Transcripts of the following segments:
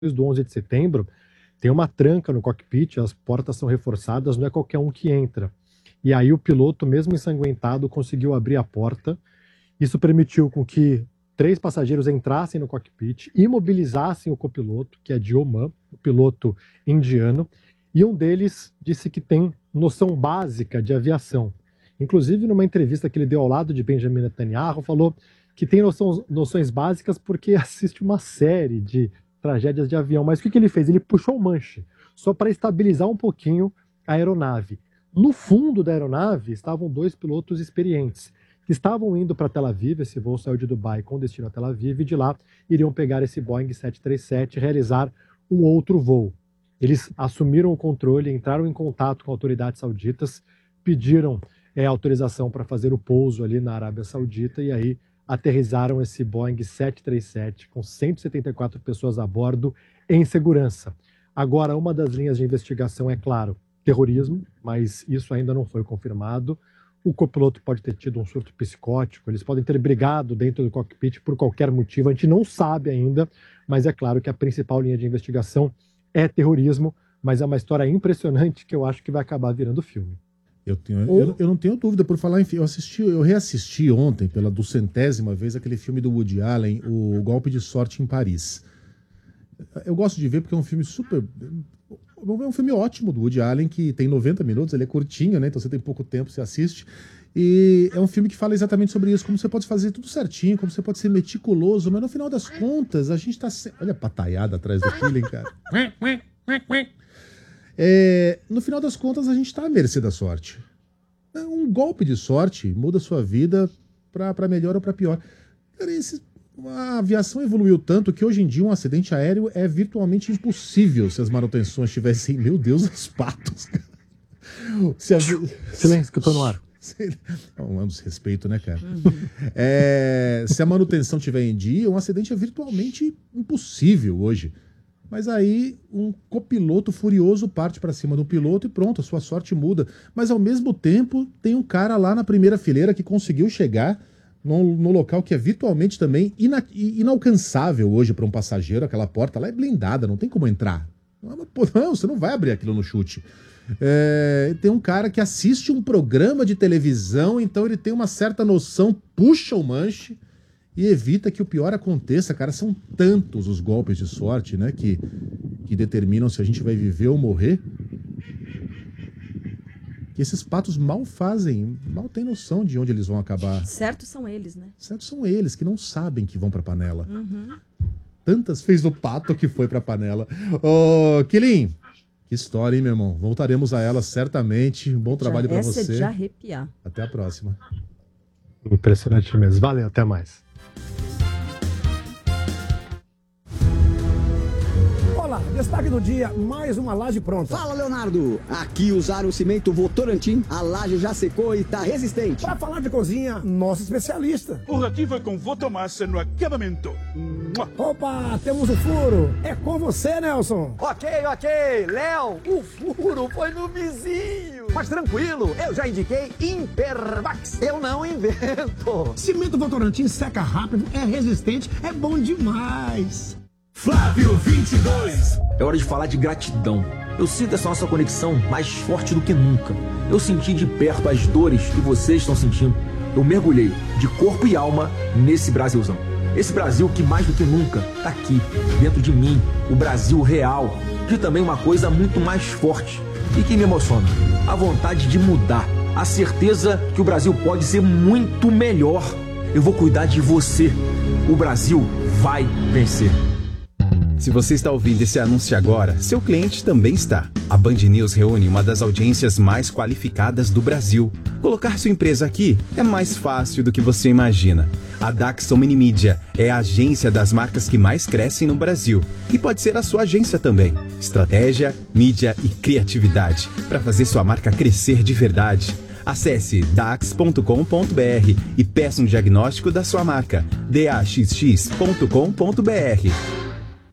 do 11 de setembro, tem uma tranca no cockpit, as portas são reforçadas, não é qualquer um que entra. E aí o piloto, mesmo ensanguentado, conseguiu abrir a porta. Isso permitiu com que 3 passageiros entrassem no cockpit, imobilizassem o copiloto, que é de Oman, o piloto indiano, e um deles disse que tem noção básica de aviação. Inclusive, numa entrevista que ele deu ao lado de Benjamin Netanyahu, falou que tem noções básicas porque assiste uma série de tragédias de avião. Mas o que ele fez? Ele puxou o manche, só para estabilizar um pouquinho a aeronave. No fundo da aeronave estavam 2 pilotos experientes, que estavam indo para Tel Aviv. Esse voo saiu de Dubai com destino a Tel Aviv, e de lá iriam pegar esse Boeing 737 e realizar um outro voo. Eles assumiram o controle, entraram em contato com autoridades sauditas, pediram autorização para fazer o pouso ali na Arábia Saudita, e aí aterrizaram esse Boeing 737 com 174 pessoas a bordo em segurança. Agora, uma das linhas de investigação é, claro, terrorismo, mas isso ainda não foi confirmado. O copiloto pode ter tido um surto psicótico, eles podem ter brigado dentro do cockpit por qualquer motivo, a gente não sabe ainda, mas é claro que a principal linha de investigação é terrorismo, mas é uma história impressionante que eu acho que vai acabar virando filme. Eu não tenho dúvida, por falar em filme, eu reassisti ontem, pela 200ª vez, aquele filme do Woody Allen, O Golpe de Sorte em Paris. Eu gosto de ver porque é um filme é um filme ótimo do Woody Allen, que tem 90 minutos, ele é curtinho, né? Então você tem pouco tempo, você assiste. E é um filme que fala exatamente sobre isso, como você pode fazer tudo certinho, como você pode ser meticuloso, mas no final das contas, a gente tá... Olha a pataiada atrás do Killing, cara. No final das contas, a gente está à mercê da sorte. Um golpe de sorte muda a sua vida para melhor ou para pior. Cara, a aviação evoluiu tanto que hoje em dia um acidente aéreo é virtualmente impossível se as manutenções tivessem... Meu Deus, os patos. Silêncio, que eu tô no ar. É um desrespeito, né, cara? Se a manutenção estiver em dia, um acidente é virtualmente impossível hoje. Mas aí um copiloto furioso parte para cima do piloto e pronto, a sua sorte muda. Mas ao mesmo tempo tem um cara lá na primeira fileira que conseguiu chegar no local que é virtualmente também inalcançável hoje para um passageiro. Aquela porta lá é blindada, não tem como entrar. Não, você não vai abrir aquilo no chute. Tem um cara que assiste um programa de televisão, então ele tem uma certa noção, puxa o manche e evita que o pior aconteça, cara. São tantos os golpes de sorte, né, que determinam se a gente vai viver ou morrer, que esses patos mal têm noção de onde eles vão acabar. Certos são eles, né? Certos são eles, que não sabem que vão pra panela. Tantas fez o pato que foi pra panela. Ô, Killing, que história, hein, meu irmão? Voltaremos a ela certamente. Um bom trabalho pra você. Essa é de arrepiar. Até a próxima. Impressionante mesmo. Valeu, até mais. Olá, destaque do dia, mais uma laje pronta. Fala, Leonardo! Aqui usaram o cimento Votorantim, a laje já secou e tá resistente. Para falar de cozinha, nosso especialista. O aqui foi com Votomassa no acabamento. Opa, temos o furo. É com você, Nelson. Ok. Léo, o furo foi no vizinho. Mas tranquilo, eu já indiquei Impermax. Eu não invento. Cimento Votorantim seca rápido, é resistente, é bom demais. Flávio 22. É hora de falar de gratidão. Eu sinto essa nossa conexão mais forte do que nunca. Eu senti de perto as dores que vocês estão sentindo. Eu mergulhei de corpo e alma nesse Brasilzão. Esse Brasil que mais do que nunca tá aqui, dentro de mim, o Brasil real. E também uma coisa muito mais forte e que me emociona: a vontade de mudar, a certeza que o Brasil pode ser muito melhor. Eu vou cuidar de você. O Brasil vai vencer. Se você está ouvindo esse anúncio agora, seu cliente também está. A Band News reúne uma das audiências mais qualificadas do Brasil. Colocar sua empresa aqui é mais fácil do que você imagina. A Daxon Mini Mídia é a agência das marcas que mais crescem no Brasil. E pode ser a sua agência também. Estratégia, mídia e criatividade para fazer sua marca crescer de verdade. Acesse dax.com.br e peça um diagnóstico da sua marca. daxx.com.br.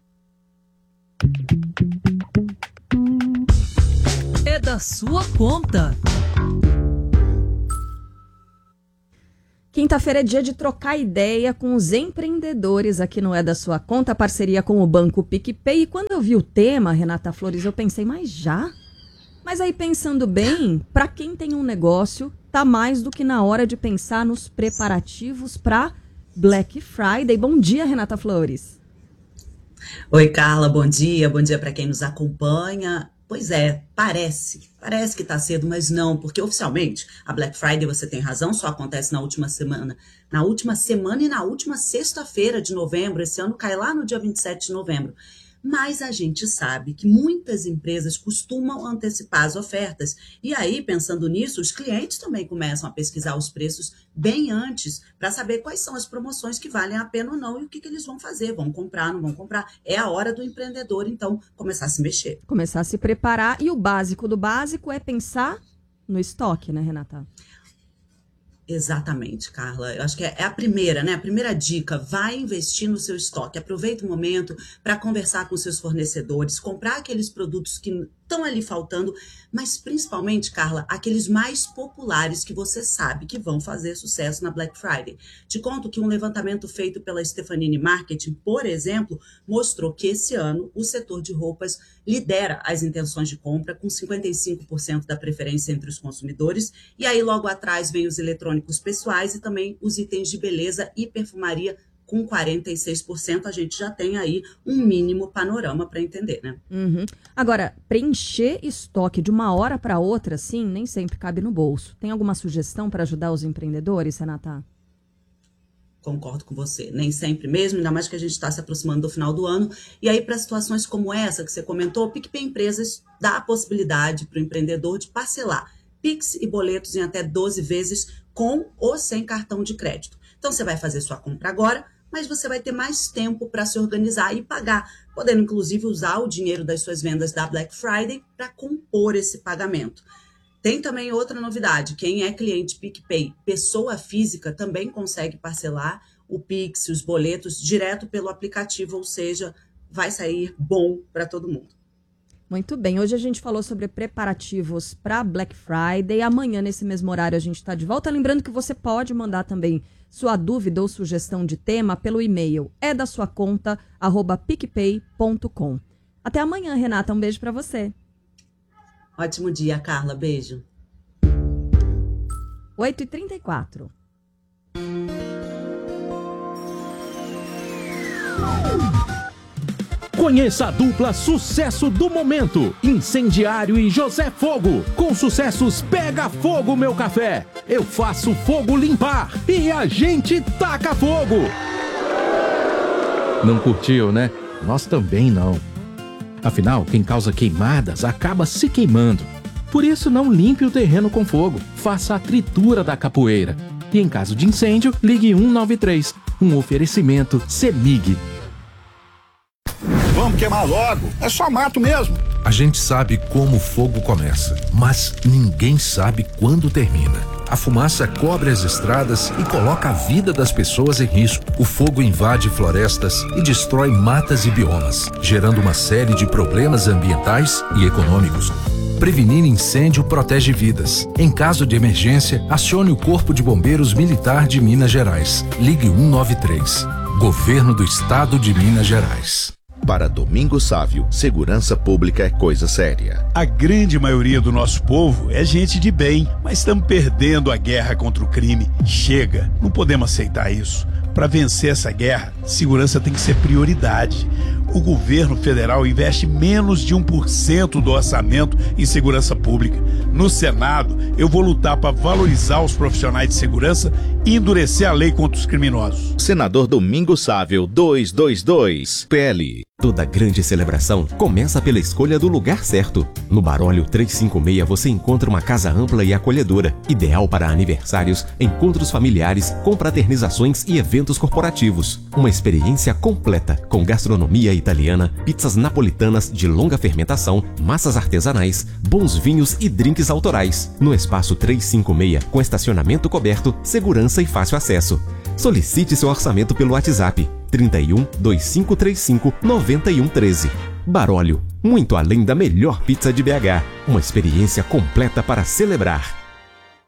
É da sua conta. Quem Quinta-feira é dia de trocar ideia com os empreendedores aqui no É da Sua Conta, parceria com o Banco PicPay. E quando eu vi o tema, Renata Flores, eu pensei, mas já? Mas aí pensando bem, para quem tem um negócio, tá mais do que na hora de pensar nos preparativos para Black Friday. Bom dia, Renata Flores. Oi, Carla, bom dia para quem nos acompanha. Pois é, parece que tá cedo, mas não, porque oficialmente a Black Friday, você tem razão, só acontece na última semana e na última sexta-feira de novembro. Esse ano cai lá no dia 27 de novembro. Mas a gente sabe que muitas empresas costumam antecipar as ofertas. E aí, pensando nisso, os clientes também começam a pesquisar os preços bem antes para saber quais são as promoções que valem a pena ou não e o que eles vão fazer. Vão comprar, não vão comprar? É a hora do empreendedor, então, começar a se mexer. Começar a se preparar. E o básico do básico é pensar no estoque, né, Renata? Exatamente, Carla. Eu acho que é a primeira, né? A primeira dica, vai investir no seu estoque. Aproveita o momento para conversar com seus fornecedores, comprar aqueles produtos que estão ali faltando, mas principalmente, Carla, aqueles mais populares que você sabe que vão fazer sucesso na Black Friday. Te conto que um levantamento feito pela Stefanini Marketing, por exemplo, mostrou que esse ano o setor de roupas lidera as intenções de compra com 55% da preferência entre os consumidores, e aí logo atrás vem os eletrônicos pessoais e também os itens de beleza e perfumaria com 46%. A gente já tem aí um mínimo panorama para entender, né? Uhum. Agora, preencher estoque de uma hora para outra, sim, nem sempre cabe no bolso. Tem alguma sugestão para ajudar os empreendedores, Renata? Concordo com você, nem sempre mesmo, ainda mais que a gente está se aproximando do final do ano. E aí, para situações como essa que você comentou, o PicPay Empresas dá a possibilidade para o empreendedor de parcelar Pix e boletos em até 12 vezes com ou sem cartão de crédito. Então, você vai fazer sua compra agora, mas você vai ter mais tempo para se organizar e pagar, podendo inclusive usar o dinheiro das suas vendas da Black Friday para compor esse pagamento. Tem também outra novidade, quem é cliente PicPay, pessoa física, também consegue parcelar o Pix, os boletos, direto pelo aplicativo, ou seja, vai sair bom para todo mundo. Muito bem, hoje a gente falou sobre preparativos para Black Friday. Amanhã, nesse mesmo horário, a gente está de volta. Lembrando que você pode mandar também sua dúvida ou sugestão de tema pelo e-mail edasuaconta@picpay.com. Até amanhã, Renata. Um beijo para você. Ótimo dia, Carla. Beijo. 8h34. Conheça a dupla sucesso do momento, Incendiário e José Fogo. Com sucessos Pega Fogo Meu Café, Eu Faço Fogo Limpar e A Gente Taca Fogo. Não curtiu, né? Nós também não. Afinal, quem causa queimadas acaba se queimando. Por isso, não limpe o terreno com fogo, faça a tritura da capoeira. E em caso de incêndio, ligue 193. Um oferecimento CEMIG. Vamos queimar logo, é só mato mesmo. A gente sabe como o fogo começa, mas ninguém sabe quando termina. A fumaça cobre as estradas e coloca a vida das pessoas em risco. O fogo invade florestas e destrói matas e biomas, gerando uma série de problemas ambientais e econômicos. Prevenir incêndio protege vidas. Em caso de emergência, acione o Corpo de Bombeiros Militar de Minas Gerais. Ligue 193. Governo do Estado de Minas Gerais. Para Domingos Sávio, segurança pública é coisa séria. A grande maioria do nosso povo é gente de bem, mas estamos perdendo a guerra contra o crime. Chega, não podemos aceitar isso. Para vencer essa guerra, segurança tem que ser prioridade. O governo federal investe menos de 1% do orçamento em segurança pública. No Senado, eu vou lutar para valorizar os profissionais de segurança e endurecer a lei contra os criminosos. Senador Domingos Sávio, 222, PL. Toda grande celebração começa pela escolha do lugar certo. No Barólio 356 você encontra uma casa ampla e acolhedora, ideal para aniversários, encontros familiares, confraternizações e eventos corporativos. Uma experiência completa, com gastronomia italiana, pizzas napolitanas de longa fermentação, massas artesanais, bons vinhos e drinks autorais. No espaço 356, com estacionamento coberto, segurança e fácil acesso. Solicite seu orçamento pelo WhatsApp 31 2535 9113. Barólio, muito além da melhor pizza de BH. Uma experiência completa para celebrar.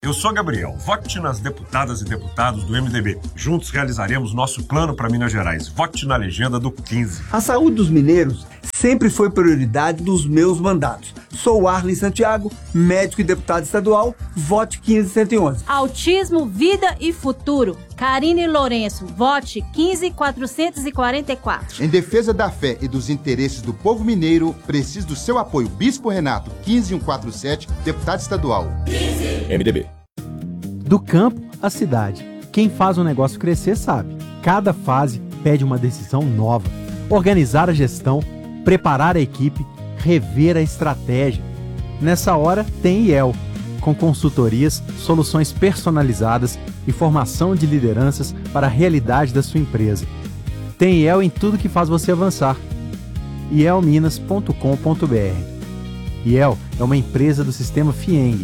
Eu sou Gabriel, vote nas deputadas e deputados do MDB. Juntos realizaremos nosso plano para Minas Gerais. Vote na legenda do 15. A saúde dos mineiros sempre foi prioridade dos meus mandatos. Sou Arlen Santiago, médico e deputado estadual, vote 15111. Autismo, vida e futuro. Karine Lourenço, vote 15444. Em defesa da fé e dos interesses do povo mineiro, preciso do seu apoio. Bispo Renato, 15147, deputado estadual. 15. MDB. Do campo à cidade. Quem faz o negócio crescer sabe. Cada fase pede uma decisão nova. Organizar a gestão, preparar a equipe, rever a estratégia. Nessa hora tem IEL, com consultorias, soluções personalizadas e formação de lideranças para a realidade da sua empresa. Tem IEL em tudo que faz você avançar. ielminas.com.br. IEL é uma empresa do sistema FIENG.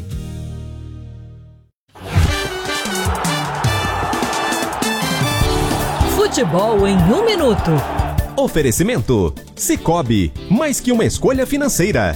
Futebol em 1 minuto. Oferecimento: Sicoob, mais que uma escolha financeira.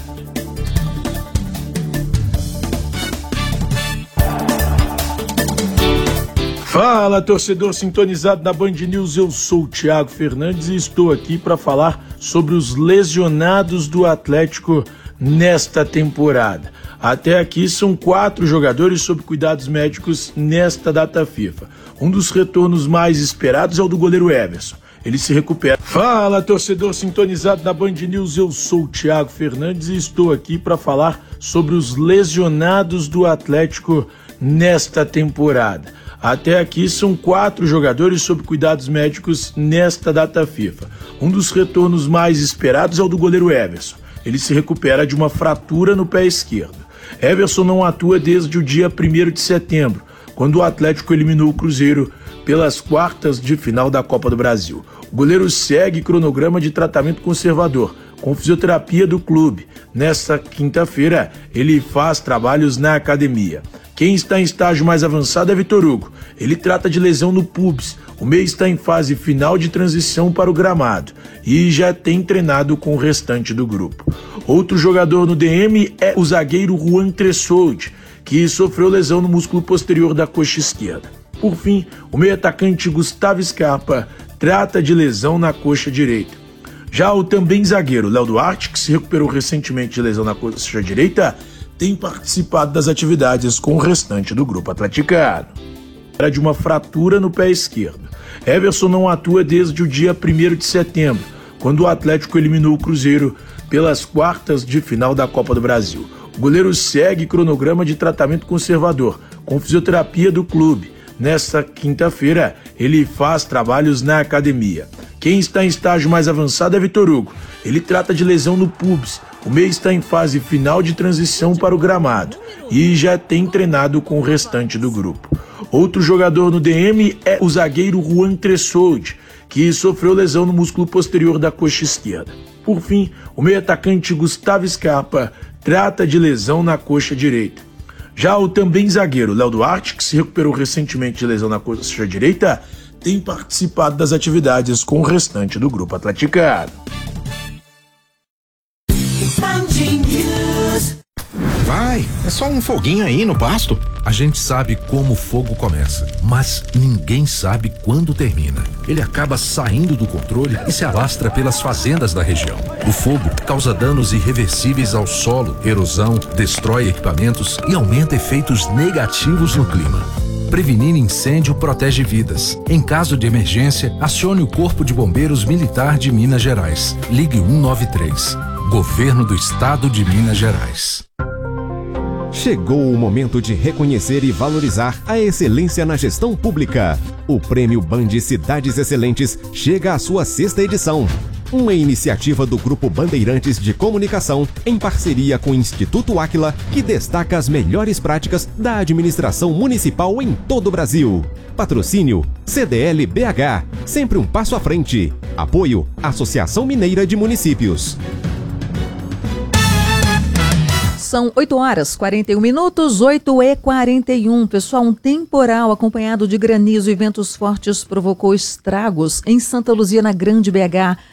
Fala, torcedor sintonizado da Band News, eu sou o Thiago Fernandes e estou aqui para falar sobre os lesionados do Atlético nesta temporada. Até aqui são 4 jogadores sob cuidados médicos nesta data FIFA. Um dos retornos mais esperados é o do goleiro Everson. Ele se recupera. Fala, torcedor sintonizado da Band News, eu sou o Thiago Fernandes e estou aqui para falar sobre os lesionados do Atlético nesta temporada. Até aqui são 4 jogadores sob cuidados médicos nesta data FIFA. Um dos retornos mais esperados é o do goleiro Everson. Ele se recupera de uma fratura no pé esquerdo. Everson não atua desde o dia 1º de setembro, quando o Atlético eliminou o Cruzeiro pelas quartas de final da Copa do Brasil. O goleiro segue cronograma de tratamento conservador, com fisioterapia do clube. Nesta quinta-feira, ele faz trabalhos na academia. Quem está em estágio mais avançado é Vitor Hugo. Ele trata de lesão no pubis. O meia está em fase final de transição para o gramado e já tem treinado com o restante do grupo. Outro jogador no DM é o zagueiro Juan Tressoldi, que sofreu lesão no músculo posterior da coxa esquerda. Por fim, o meio-atacante Gustavo Scarpa trata de lesão na coxa direita. Já o também zagueiro Léo Duarte, que se recuperou recentemente de lesão na coxa direita, tem participado das atividades com o restante do grupo atleticano. Era de uma fratura no pé esquerdo. Everson não atua desde o dia 1º de setembro, quando o Atlético eliminou o Cruzeiro pelas quartas de final da Copa do Brasil. O goleiro segue cronograma de tratamento conservador, com fisioterapia do clube. Nesta quinta-feira, ele faz trabalhos na academia. Quem está em estágio mais avançado é Vitor Hugo. Ele trata de lesão no pubis. O meia está em fase final de transição para o gramado e já tem treinado com o restante do grupo. Outro jogador no DM é o zagueiro Juan Tressoldi, que sofreu lesão no músculo posterior da coxa esquerda. Por fim, o meio-atacante Gustavo Scarpa trata de lesão na coxa direita. Já o também zagueiro Léo Duarte, que se recuperou recentemente de lesão na coxa direita, tem participado das atividades com o restante do grupo atleticano. Vai, é só um foguinho aí no pasto. A gente sabe como o fogo começa, mas ninguém sabe quando termina. Ele acaba saindo do controle e se alastra pelas fazendas da região. O fogo causa danos irreversíveis ao solo, erosão, destrói equipamentos e aumenta efeitos negativos no clima. Prevenir incêndio protege vidas. Em caso de emergência, acione o Corpo de Bombeiros Militar de Minas Gerais. Ligue 193. Governo do Estado de Minas Gerais. Chegou o momento de reconhecer e valorizar a excelência na gestão pública. O Prêmio Band Cidades Excelentes chega à sua 6ª edição. Uma iniciativa do Grupo Bandeirantes de Comunicação, em parceria com o Instituto Áquila, que destaca as melhores práticas da administração municipal em todo o Brasil. Patrocínio CDL BH, sempre um passo à frente. Apoio Associação Mineira de Municípios. São 8h41, 8h41. Pessoal, um temporal acompanhado de granizo e ventos fortes provocou estragos em Santa Luzia, na Grande BH.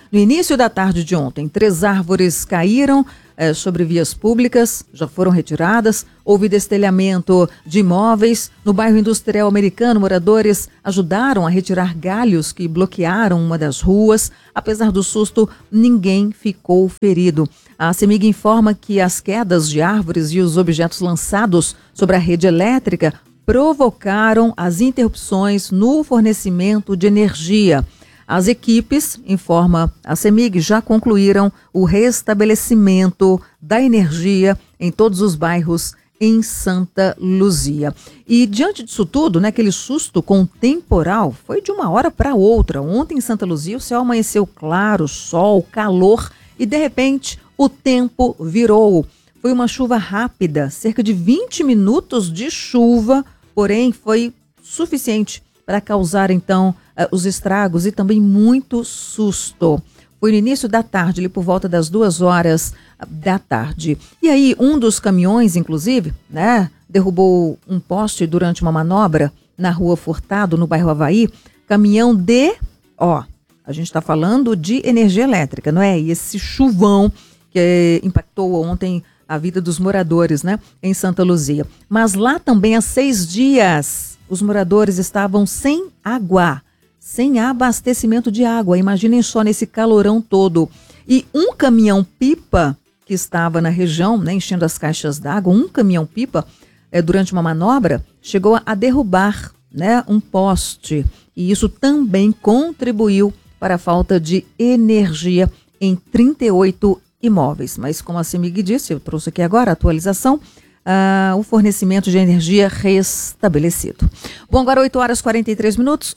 No início da tarde de ontem, 3 árvores caíram sobre vias públicas, já foram retiradas. Houve destelhamento de imóveis. No bairro Industrial Americano, moradores ajudaram a retirar galhos que bloquearam uma das ruas. Apesar do susto, ninguém ficou ferido. A CEMIG informa que as quedas de árvores e os objetos lançados sobre a rede elétrica provocaram as interrupções no fornecimento de energia. As equipes, informa a CEMIG, já concluíram o restabelecimento da energia em todos os bairros em Santa Luzia. E diante disso tudo, né, aquele susto com o temporal foi de uma hora para outra. Ontem em Santa Luzia o céu amanheceu claro, sol, calor e de repente o tempo virou. Foi uma chuva rápida, cerca de 20 minutos de chuva, porém foi suficiente para causar então os estragos e também muito susto. Foi no início da tarde, ali por volta das 2 horas da tarde. E aí um dos caminhões, inclusive, né, derrubou um poste durante uma manobra na rua Furtado, no bairro Havaí. Caminhão a gente está falando de energia elétrica, não é? E esse chuvão que impactou ontem a vida dos moradores, né, em Santa Luzia. Mas lá também há 6 dias os moradores estavam sem água, sem abastecimento de água. Imaginem só nesse calorão todo. E um caminhão-pipa que estava na região, né, enchendo as caixas d'água, um caminhão-pipa, durante uma manobra, chegou a derrubar, né, um poste. E isso também contribuiu para a falta de energia em 38 imóveis. Mas como a CEMIG disse, eu trouxe aqui agora a atualização, o fornecimento de energia restabelecido. Bom, agora 8 horas e 43 minutos,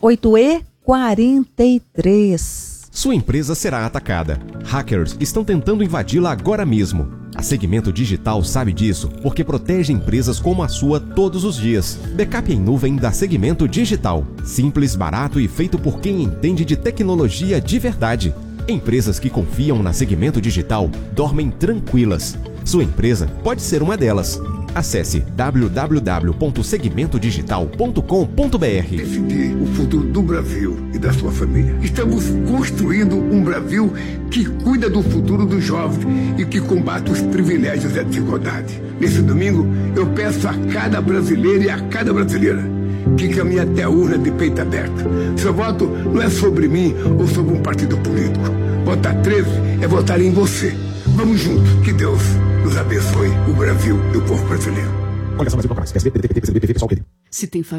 8h43. Sua empresa será atacada. Hackers estão tentando invadi-la agora mesmo. A Segmento Digital sabe disso porque protege empresas como a sua todos os dias. Backup em nuvem da Segmento Digital. Simples, barato e feito por quem entende de tecnologia de verdade. Empresas que confiam na Segmento Digital dormem tranquilas. Sua empresa pode ser uma delas. Acesse www.segmentodigital.com.br. Decidir o futuro do Brasil e da sua família. Estamos construindo um Brasil que cuida do futuro dos jovens e que combate os privilégios e a desigualdade. Nesse domingo, eu peço a cada brasileiro e a cada brasileira que caminhe até a urna de peito aberto. Seu voto não é sobre mim ou sobre um partido político. Votar 13 é votar em você. Vamos juntos. Que Deus nos abençoe, o Brasil e o povo brasileiro. Se tem família.